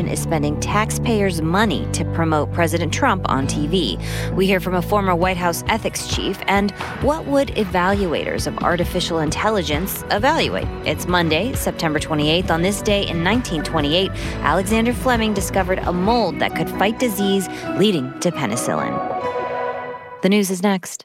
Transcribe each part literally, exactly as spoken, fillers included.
is spending taxpayers' money to promote President Trump on T V. We hear from a former White House ethics chief and what would evaluators of artificial intelligence evaluate. It's Monday, September twenty-eighth. On this day in nineteen twenty-eight, Alexander Fleming discovered a mold that could fight disease, leading to penicillin. The news is next.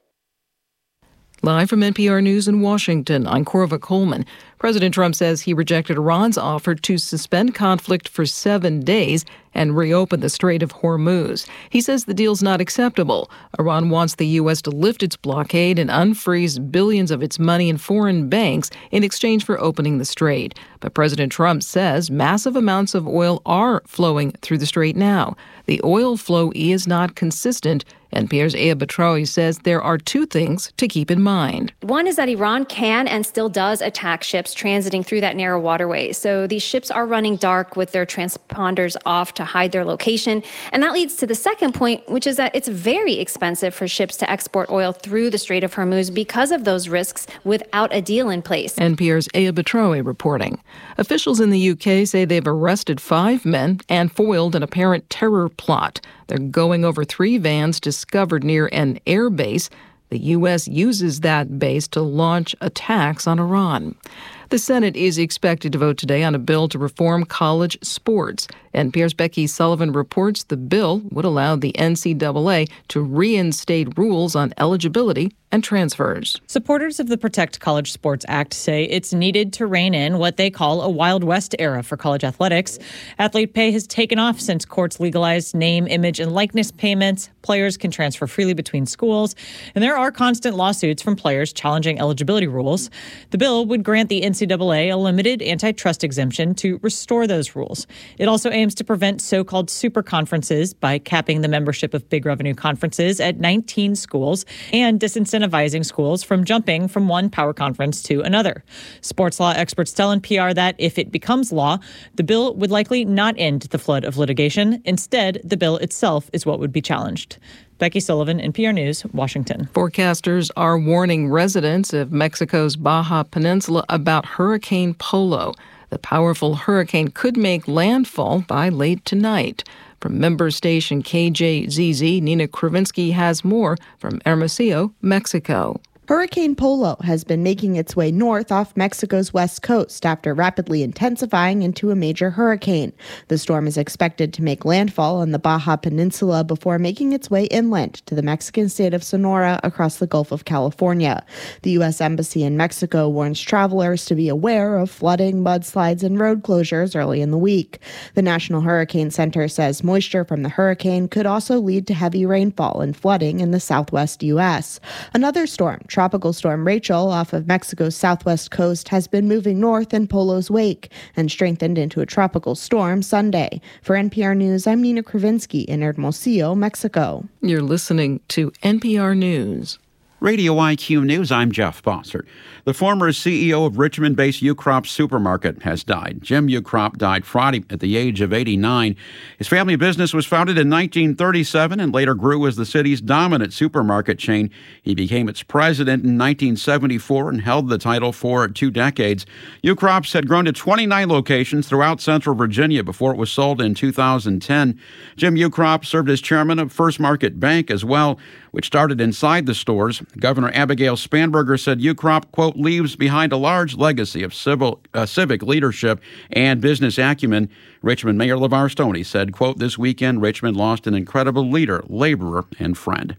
Live from N P R News in Washington, I'm Corva Coleman. President Trump says he rejected Iran's offer to suspend conflict for seven days and reopen the Strait of Hormuz. He says the deal's not acceptable. Iran wants the U S to lift its blockade and unfreeze billions of its money in foreign banks in exchange for opening the strait. But President Trump says massive amounts of oil are flowing through the strait now. The oil flow is not consistent. N P R's Aya Batraoui says there are two things to keep in mind. One is that Iran can and still does attack ships transiting through that narrow waterway. So these ships are running dark with their transponders off to hide their location. And that leads to the second point, which is that it's very expensive for ships to export oil through the Strait of Hormuz because of those risks without a deal in place. N P R's Aya Batraoui reporting. Officials in the U K say they've arrested five men and foiled an apparent terror plot. They're going over three vans discovered near an air base. The U S uses that base to launch attacks on Iran. The Senate is expected to vote today on a bill to reform college sports. N P R's Becky Sullivan reports the bill would allow the N C double A to reinstate rules on eligibility and transfers. Supporters of the Protect College Sports Act say it's needed to rein in what they call a Wild West era for college athletics. Athlete pay has taken off since courts legalized name, image, and likeness payments. Players can transfer freely between schools, and there are constant lawsuits from players challenging eligibility rules. The bill would grant the N C double A a limited antitrust exemption to restore those rules. It also aims to prevent so-called super conferences by capping the membership of big revenue conferences at nineteen schools and disincentivizing schools from jumping from one power conference to another. Sports law experts tell N P R that if it becomes law, the bill would likely not end the flood of litigation. Instead, the bill itself is what would be challenged. Becky Sullivan, N P R News, Washington. Forecasters are warning residents of Mexico's Baja Peninsula about Hurricane Polo. The powerful hurricane could make landfall by late tonight. From member station K J Z Z, Nina Kravinsky has more from Hermosillo, Mexico. Hurricane Polo has been making its way north off Mexico's west coast after rapidly intensifying into a major hurricane. The storm is expected to make landfall on the Baja Peninsula before making its way inland to the Mexican state of Sonora across the Gulf of California. The U S Embassy in Mexico warns travelers to be aware of flooding, mudslides, and road closures early in the week. The National Hurricane Center says moisture from the hurricane could also lead to heavy rainfall and flooding in the southwest U S. Another storm, Tropical Storm Rachel off of Mexico's southwest coast, has been moving north in Polo's wake and strengthened into a tropical storm Sunday. For N P R News, I'm Nina Kravinsky in Hermosillo, Mexico. You're listening to N P R News. Radio I Q News, I'm Jeff Bossert. The former C E O of Richmond-based Ucrop Supermarket has died. Jim Ucrop died Friday at the age of eighty-nine. His family business was founded in nineteen thirty-seven and later grew as the city's dominant supermarket chain. He became its president in nineteen seventy-four and held the title for two decades. Ucrop's had grown to twenty-nine locations throughout central Virginia before it was sold in two thousand ten. Jim Ucrop served as chairman of First Market Bank as well, which started inside the stores. Governor Abigail Spanberger said Ucrop, quote, leaves behind a large legacy of civil, uh, civic leadership and business acumen. Richmond Mayor LeVar Stoney said, quote, this weekend Richmond lost an incredible leader, laborer, and friend.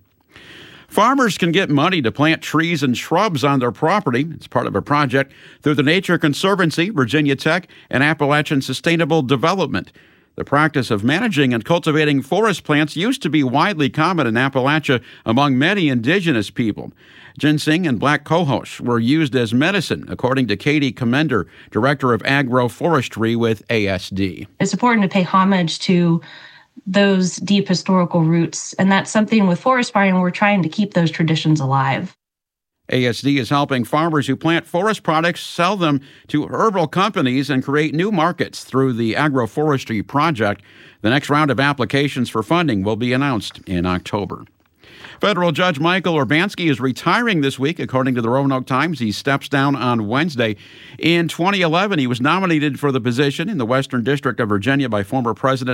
Farmers can get money to plant trees and shrubs on their property. It's part of a project through the Nature Conservancy, Virginia Tech, and Appalachian Sustainable Development. The practice of managing and cultivating forest plants used to be widely common in Appalachia among many indigenous people. Ginseng and black cohosh were used as medicine, according to Katie Commender, Director of Agroforestry with A S D. It's important to pay homage to those deep historical roots, and that's something with forest fire, we're trying to keep those traditions alive. A S D is helping farmers who plant forest products sell them to herbal companies and create new markets through the agroforestry project. The next round of applications for funding will be announced in October. Federal Judge Michael Urbanski is retiring this week, according to the Roanoke Times. He steps down on Wednesday. In twenty eleven, he was nominated for the position in the Western District of Virginia by former President